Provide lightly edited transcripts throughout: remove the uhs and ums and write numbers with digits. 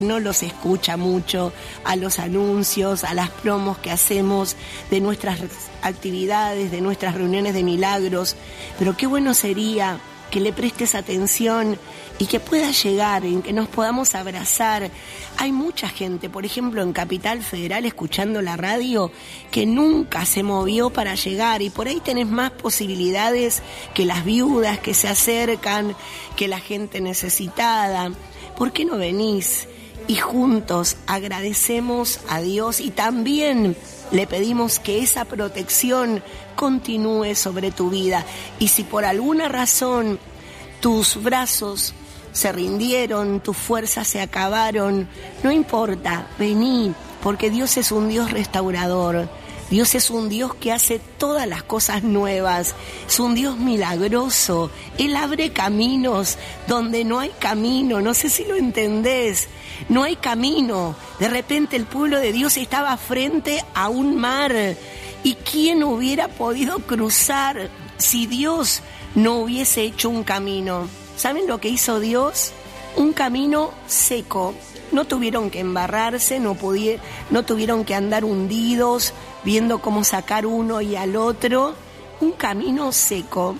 no los escucha mucho a los anuncios, a las promos que hacemos de nuestras actividades, de nuestras reuniones de milagros, pero qué bueno sería que le prestes atención y que pueda llegar, en que nos podamos abrazar. Hay mucha gente, por ejemplo, en Capital Federal, escuchando la radio, que nunca se movió para llegar, y por ahí tenés más posibilidades que las viudas que se acercan, que la gente necesitada. ¿Por qué no venís? Y juntos agradecemos a Dios y también le pedimos que esa protección continúe sobre tu vida. Y si por alguna razón tus brazos se rindieron, tus fuerzas se acabaron, no importa, vení, porque Dios es un Dios restaurador. Dios es un Dios que hace todas las cosas nuevas, es un Dios milagroso. Él abre caminos donde no hay camino, no sé si lo entendés, no hay camino. De repente el pueblo de Dios estaba frente a un mar, y ¿quién hubiera podido cruzar si Dios no hubiese hecho un camino? ¿Saben lo que hizo Dios? Un camino seco. No tuvieron que embarrarse, no tuvieron que andar hundidos, viendo cómo sacar uno y al otro. Un camino seco.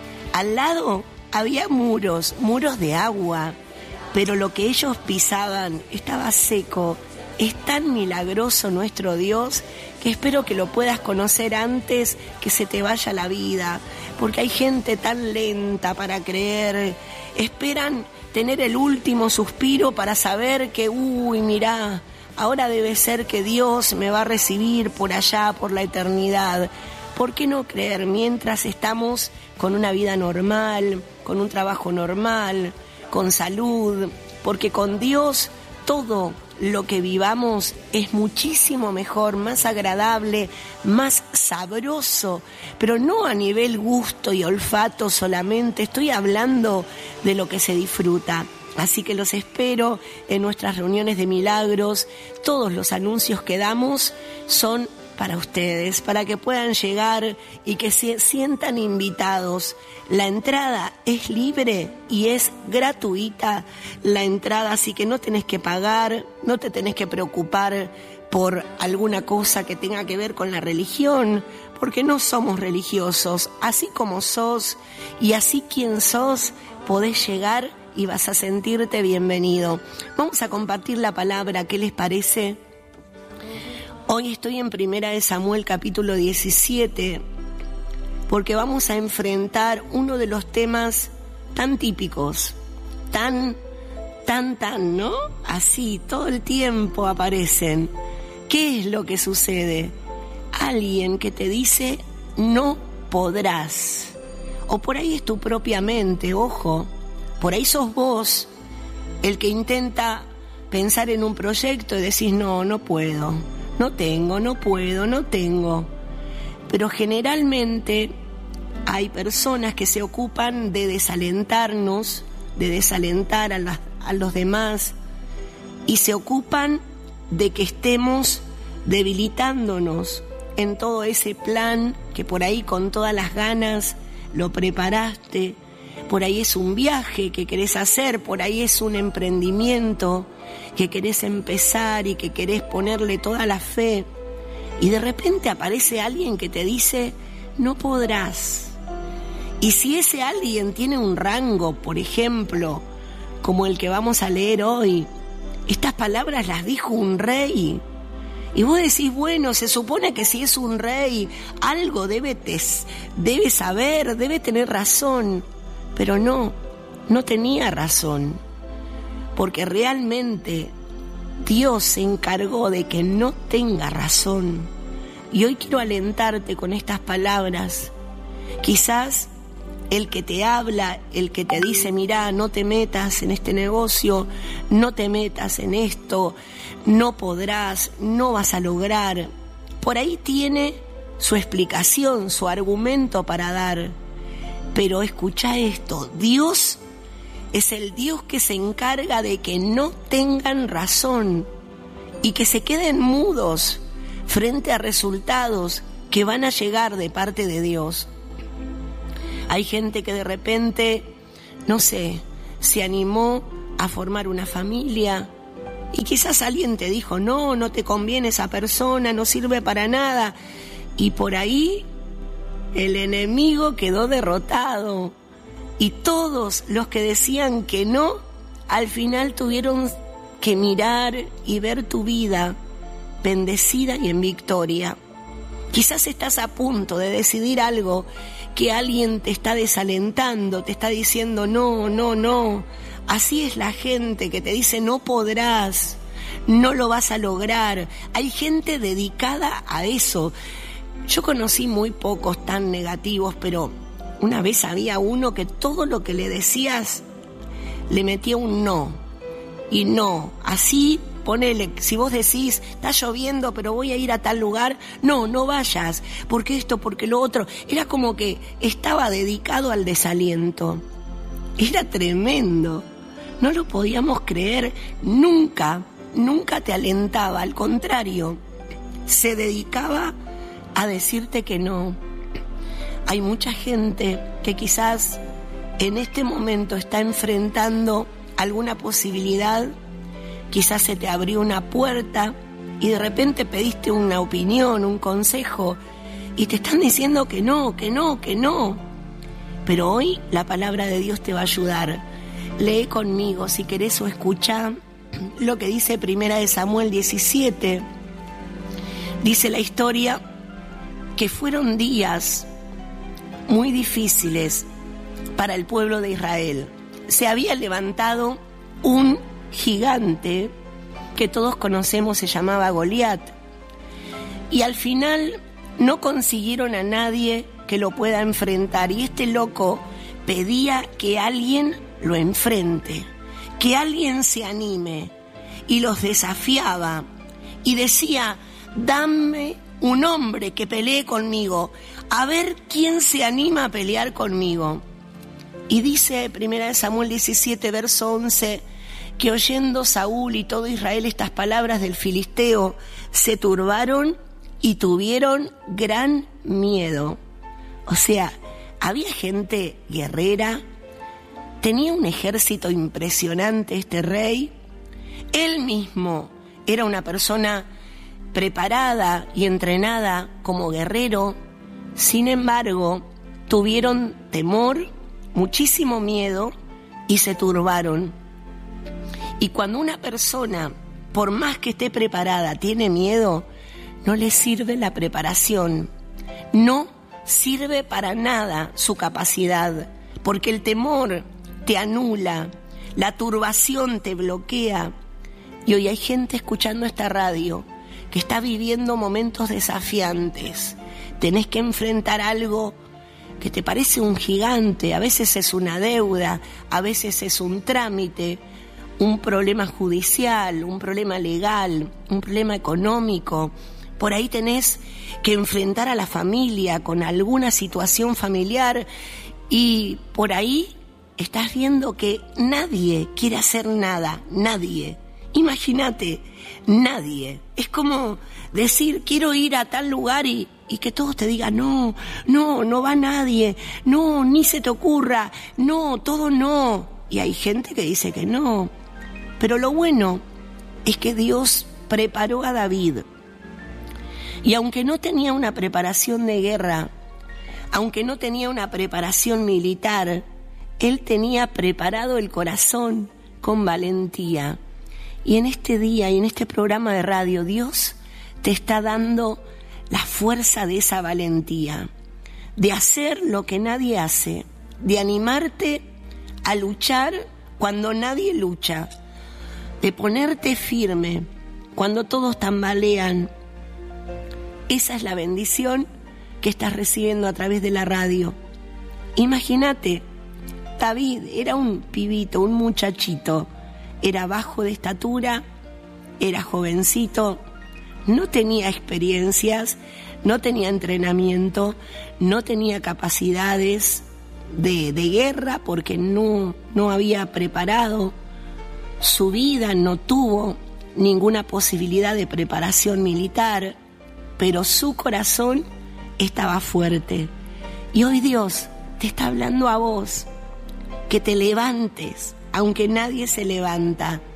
Al lado había muros de agua, pero lo que ellos pisaban estaba seco. Es tan milagroso nuestro Dios que espero que lo puedas conocer antes que se te vaya la vida, porque hay gente tan lenta para creer, esperan tener el último suspiro para saber que, mirá, ahora debe ser que Dios me va a recibir por allá, por la eternidad. ¿Por qué no creer mientras estamos con una vida normal, con un trabajo normal, con salud? Porque con Dios todo lo que vivamos es muchísimo mejor, más agradable, más sabroso, pero no a nivel gusto y olfato solamente, estoy hablando de lo que se disfruta. Así que los espero en nuestras reuniones de milagros. Todos los anuncios que damos son para ustedes, para que puedan llegar y que se sientan invitados. La entrada es libre y es gratuita la entrada, así que no tenés que pagar, no te tenés que preocupar por alguna cosa que tenga que ver con la religión, porque no somos religiosos. Así como sos y así quien sos, podés llegar y vas a sentirte bienvenido. Vamos a compartir la palabra, ¿qué les parece? Hoy estoy en 1 Samuel capítulo 17, porque vamos a enfrentar uno de los temas tan típicos, tan, ¿no? Así, todo el tiempo aparecen. ¿Qué es lo que sucede? Alguien que te dice, no podrás. O por ahí es tu propia mente, ojo. Por ahí sos vos el que intenta pensar en un proyecto y decís, no puedo. No tengo, no puedo, no tengo. Pero generalmente hay personas que se ocupan de desalentarnos, de desalentar a los demás, y se ocupan de que estemos debilitándonos en todo ese plan que por ahí con todas las ganas lo preparaste. Por ahí es un viaje que querés hacer, por ahí es un emprendimiento que querés empezar y que querés ponerle toda la fe. Y de repente aparece alguien que te dice, no podrás. Y si ese alguien tiene un rango, por ejemplo, como el que vamos a leer hoy, estas palabras las dijo un rey. Y vos decís, bueno, se supone que si es un rey, algo debe saber, debe tener razón. Pero no tenía razón, porque realmente Dios se encargó de que no tenga razón. Y hoy quiero alentarte con estas palabras. Quizás el que te habla, el que te dice, mirá, no te metas en este negocio, no te metas en esto, no podrás, no vas a lograr. Por ahí tiene su explicación, su argumento para dar. Pero escucha esto, Dios es el Dios que se encarga de que no tengan razón y que se queden mudos frente a resultados que van a llegar de parte de Dios. Hay gente que de repente, no sé, se animó a formar una familia Y quizás alguien te dijo, no te conviene esa persona, no sirve para nada. Y por ahí el enemigo quedó derrotado. Y todos los que decían que no, al final tuvieron que mirar y ver tu vida bendecida y en victoria. Quizás estás a punto de decidir algo que alguien te está desalentando, te está diciendo no. Así es la gente que te dice no podrás, no lo vas a lograr. Hay gente dedicada a eso. Yo conocí muy pocos tan negativos, pero una vez había uno que todo lo que le decías le metía un no. Y no, así ponele, si vos decís, está lloviendo pero voy a ir a tal lugar, no vayas, porque esto, porque lo otro. Era como que estaba dedicado al desaliento. Era tremendo, no lo podíamos creer, nunca te alentaba, al contrario, se dedicaba a decirte que no. Hay mucha gente que quizás en este momento está enfrentando alguna posibilidad, quizás se te abrió una puerta y de repente pediste una opinión, un consejo y te están diciendo que no. Pero hoy la palabra de Dios te va a ayudar. Lee conmigo si querés o escuchá lo que dice 1 Samuel 17. Dice la historia que fueron días muy difíciles para el pueblo de Israel. Se había levantado un gigante que todos conocemos, se llamaba Goliat, y al final no consiguieron a nadie que lo pueda enfrentar, y este loco pedía que alguien lo enfrente, que alguien se anime, y los desafiaba y decía, dame un hombre que pelee conmigo, a ver quién se anima a pelear conmigo. Y dice 1 Samuel 17, verso 11, que oyendo Saúl y todo Israel estas palabras del filisteo, se turbaron y tuvieron gran miedo. O sea, había gente guerrera, tenía un ejército impresionante este rey, él mismo era una persona preparada y entrenada como guerrero. Sin embargo, tuvieron temor, muchísimo miedo y se turbaron. Y cuando una persona, por más que esté preparada, tiene miedo, no le sirve la preparación, no sirve para nada su capacidad, porque el temor te anula, la turbación te bloquea. Y hoy hay gente escuchando esta radio que está viviendo momentos desafiantes. Tenés que enfrentar algo que te parece un gigante, a veces es una deuda, a veces es un trámite, un problema judicial, un problema legal, un problema económico. Por ahí tenés que enfrentar a la familia con alguna situación familiar y por ahí estás viendo que nadie quiere hacer nada, nadie. Imagínate, nadie. Es como decir, quiero ir a tal lugar y que todos te digan, no va nadie, no, ni se te ocurra, no, todo no. Y hay gente que dice que no. Pero lo bueno es que Dios preparó a David. Y aunque no tenía una preparación de guerra, aunque no tenía una preparación militar, él tenía preparado el corazón con valentía. Y en este día y en este programa de radio, Dios te está dando la fuerza de esa valentía, de hacer lo que nadie hace, de animarte a luchar cuando nadie lucha, de ponerte firme cuando todos tambalean. Esa es la bendición que estás recibiendo a través de la radio. Imagínate, David era un pibito, un muchachito, era bajo de estatura, era jovencito, no tenía experiencias, no tenía entrenamiento, no tenía capacidades de guerra porque no había preparado su vida, no tuvo ninguna posibilidad de preparación militar, pero su corazón estaba fuerte. Y hoy Dios te está hablando a vos, que te levantes, aunque nadie se levanta,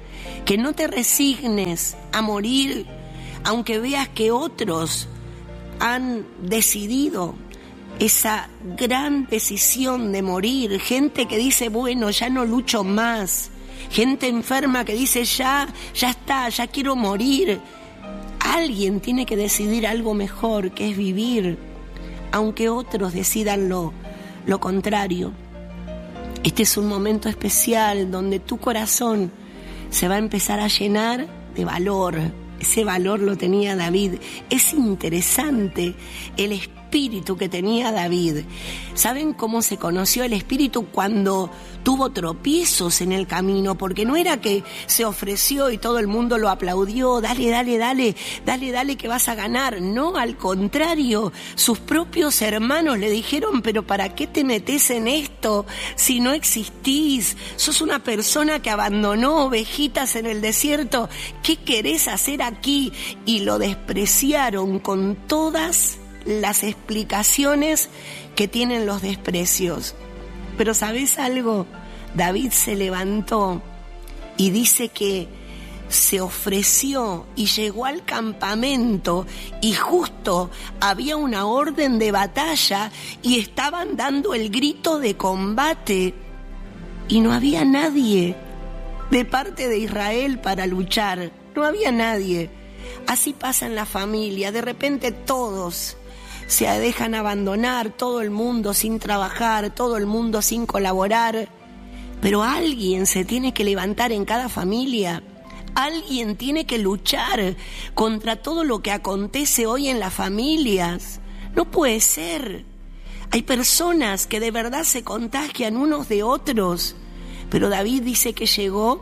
que no te resignes a morir, aunque veas que otros han decidido esa gran decisión de morir. Gente que dice, bueno, ya no lucho más. Gente enferma que dice, ya está, ya quiero morir. Alguien tiene que decidir algo mejor, que es vivir, aunque otros decidan lo contrario. Este es un momento especial donde tu corazón se va a empezar a llenar de valor. Ese valor lo tenía David. Es interesante el espíritu que tenía David. ¿Saben cómo se conoció el espíritu? Cuando tuvo tropiezos en el camino, porque no era que se ofreció y todo el mundo lo aplaudió, dale que vas a ganar. No, al contrario, sus propios hermanos le dijeron, pero ¿para qué te metes en esto si no existís? Sos una persona que abandonó ovejitas en el desierto, ¿qué querés hacer aquí? Y lo despreciaron con todas las explicaciones que tienen los desprecios. Pero ¿sabés algo? David se levantó y dice que se ofreció y llegó al campamento y justo había una orden de batalla y estaban dando el grito de combate y no había nadie de parte de Israel para luchar. No había nadie. Así pasa en la familia. De repente todos se dejan abandonar, todo el mundo sin trabajar, todo el mundo sin colaborar. Pero alguien se tiene que levantar en cada familia. Alguien tiene que luchar contra todo lo que acontece hoy en las familias. No puede ser. Hay personas que de verdad se contagian unos de otros. Pero David dice que llegó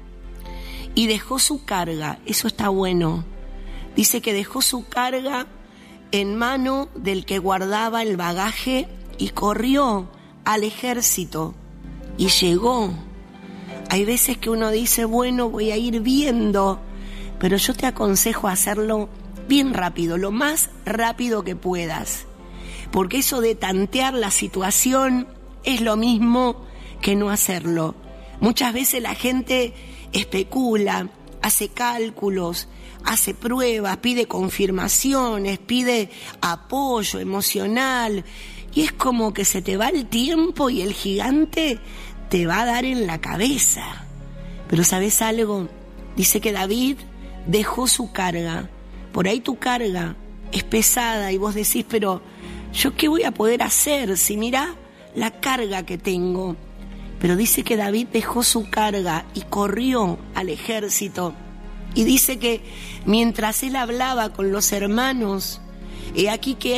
y dejó su carga. Eso está bueno. Dice que dejó su carga en mano del que guardaba el bagaje y corrió al ejército y llegó. Hay veces que uno dice, bueno, voy a ir viendo, pero yo te aconsejo hacerlo bien rápido, lo más rápido que puedas, porque eso de tantear la situación es lo mismo que no hacerlo. Muchas veces la gente especula, hace cálculos, hace pruebas, pide confirmaciones, pide apoyo emocional, y es como que se te va el tiempo y el gigante te va a dar en la cabeza. Pero ¿sabes algo? Dice que David dejó su carga. Por ahí tu carga es pesada y vos decís, pero ¿yo qué voy a poder hacer si mirá la carga que tengo? Pero dice que David dejó su carga y corrió al ejército. Y dice que mientras él hablaba con los hermanos, he aquí que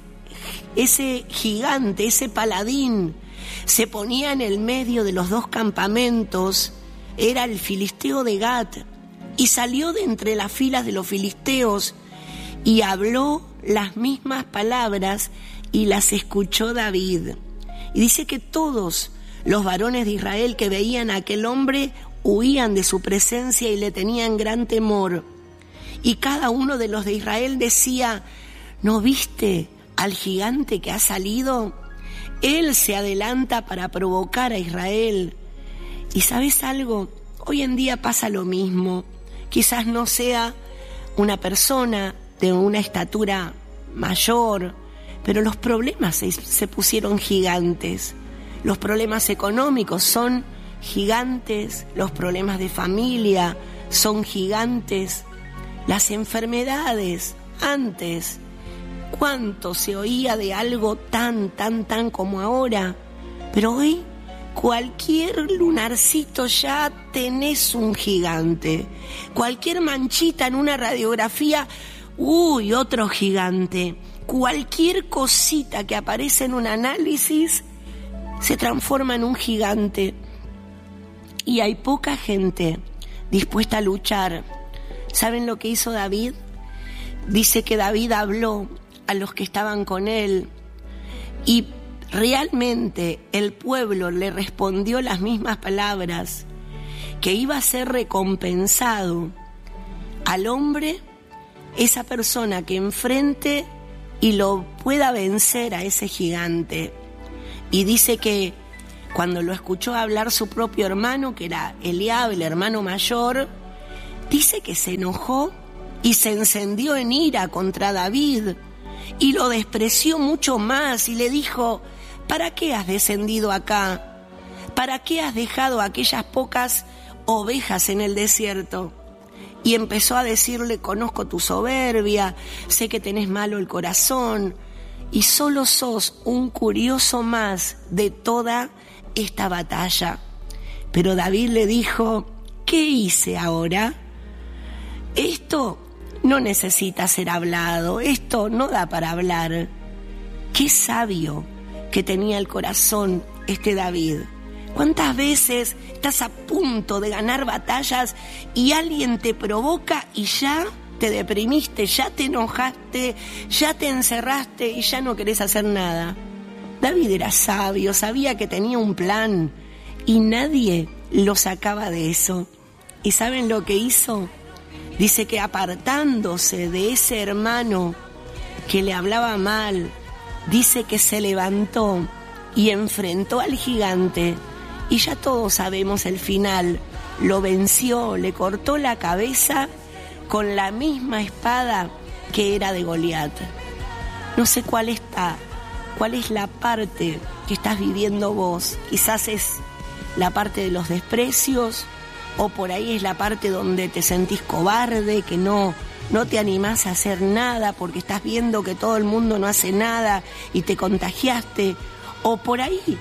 ese gigante, ese paladín, se ponía en el medio de los dos campamentos. Era el filisteo de Gat, y salió de entre las filas de los filisteos y habló las mismas palabras y las escuchó David. Y dice que todos los varones de Israel que veían a aquel hombre huían de su presencia y le tenían gran temor. Y cada uno de los de Israel decía, ¿no viste al gigante que ha salido? Él se adelanta para provocar a Israel. Y ¿sabes algo? Hoy en día pasa lo mismo. Quizás no sea una persona de una estatura mayor, pero los problemas se pusieron gigantes. Los problemas económicos son gigantes, los problemas de familia son gigantes, las enfermedades. Antes, ¿cuánto se oía de algo tan como ahora? Pero hoy, cualquier lunarcito ya tenés un gigante. Cualquier manchita en una radiografía, ¡uy!, otro gigante. Cualquier cosita que aparece en un análisis se transforma en un gigante. Y hay poca gente dispuesta a luchar. ¿Saben lo que hizo David? Dice que David habló a los que estaban con él y realmente el pueblo le respondió las mismas palabras, que iba a ser recompensado al hombre, esa persona que enfrente y lo pueda vencer a ese gigante. Y dice que cuando lo escuchó hablar su propio hermano, que era Eliab, el hermano mayor, dice que se enojó y se encendió en ira contra David y lo despreció mucho más y le dijo: ¿para qué has descendido acá? ¿Para qué has dejado aquellas pocas ovejas en el desierto? Y empezó a decirle: conozco tu soberbia, sé que tenés malo el corazón y solo sos un curioso más de toda esta batalla. Pero David le dijo: ¿qué hice ahora? Esto no necesita ser hablado, esto no da para hablar. Qué sabio que tenía el corazón este David. ¿Cuántas veces estás a punto de ganar batallas y alguien te provoca y ya te deprimiste, ya te enojaste, ya te encerraste y ya no querés hacer nada? David era sabio, sabía que tenía un plan y nadie lo sacaba de eso. ¿Y saben lo que hizo? Dice que apartándose de ese hermano que le hablaba mal, dice que se levantó y enfrentó al gigante. Y ya todos sabemos el final. Lo venció, le cortó la cabeza con la misma espada que era de Goliat. No sé cuál es la parte que estás viviendo vos. Quizás es la parte de los desprecios, o por ahí es la parte donde te sentís cobarde, que no te animás a hacer nada porque estás viendo que todo el mundo no hace nada y te contagiaste, o por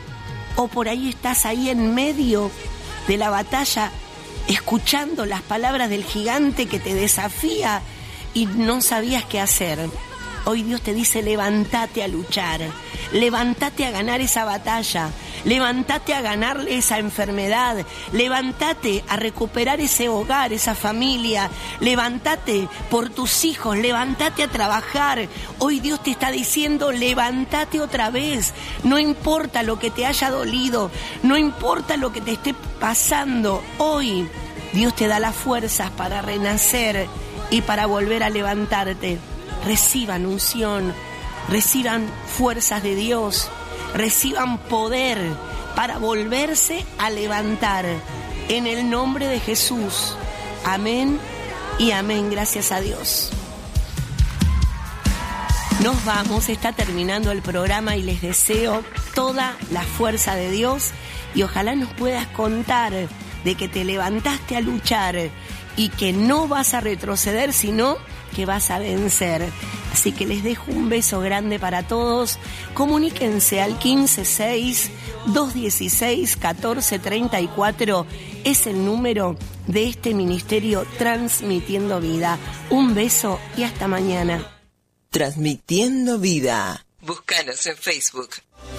ahí estás ahí en medio de la batalla escuchando las palabras del gigante que te desafía y no sabías qué hacer. Hoy Dios te dice: levántate a luchar, levántate a ganar esa batalla, levántate a ganarle esa enfermedad, levántate a recuperar ese hogar, esa familia, levántate por tus hijos, levántate a trabajar. Hoy Dios te está diciendo: levántate otra vez, no importa lo que te haya dolido, no importa lo que te esté pasando, hoy Dios te da las fuerzas para renacer y para volver a levantarte. Reciban unción, reciban fuerzas de Dios, reciban poder para volverse a levantar en el nombre de Jesús. Amén y amén, gracias a Dios. Nos vamos, está terminando el programa y les deseo toda la fuerza de Dios y ojalá nos puedas contar de que te levantaste a luchar y que no vas a retroceder, sino que vas a vencer. Así que les dejo un beso grande para todos. Comuníquense al 156-216-1434. Es el número de este ministerio Transmitiendo Vida. Un beso y hasta mañana. Transmitiendo Vida. Búscanos en Facebook.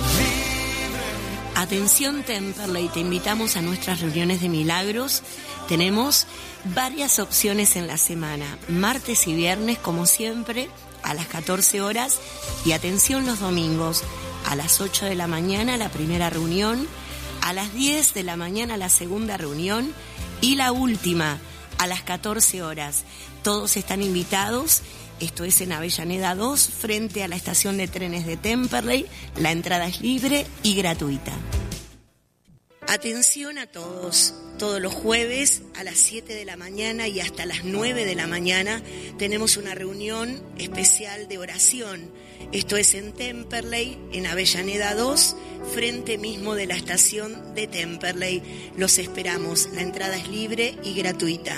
Atención Temperley, te invitamos a nuestras reuniones de milagros. Tenemos varias opciones en la semana, martes y viernes como siempre a las 14 horas y atención los domingos a las 8 de la mañana la primera reunión, a las 10 de la mañana la segunda reunión y la última a las 14 horas. Todos están invitados. Esto es en Avellaneda 2, frente a la estación de trenes de Temperley. La entrada es libre y gratuita. Atención a todos. Todos los jueves a las 7 de la mañana y hasta las 9 de la mañana tenemos una reunión especial de oración. Esto es en Temperley, en Avellaneda 2, frente mismo de la estación de Temperley. Los esperamos. La entrada es libre y gratuita.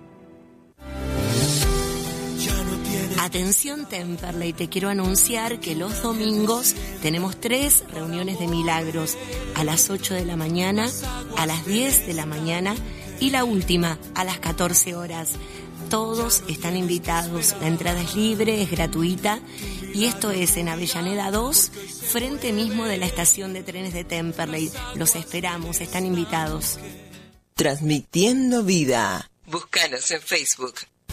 Atención Temperley, te quiero anunciar que los domingos tenemos 3 reuniones de milagros, a las 8 de la mañana, a las 10 de la mañana y la última a las 14 horas. Todos están invitados, la entrada es libre, es gratuita y esto es en Avellaneda 2, frente mismo de la estación de trenes de Temperley. Los esperamos, están invitados. Transmitiendo Vida. Búscanos en Facebook.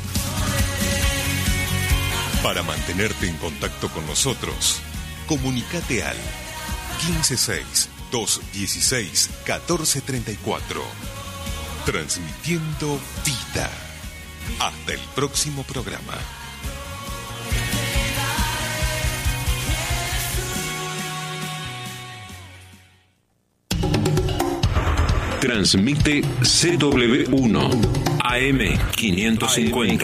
Para mantenerte en contacto con nosotros, comunícate al 156-216-1434. Transmitiendo Vida. Hasta el próximo programa. Transmite CW1 AM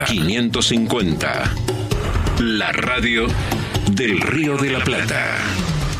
550. La radio del Río de la Plata.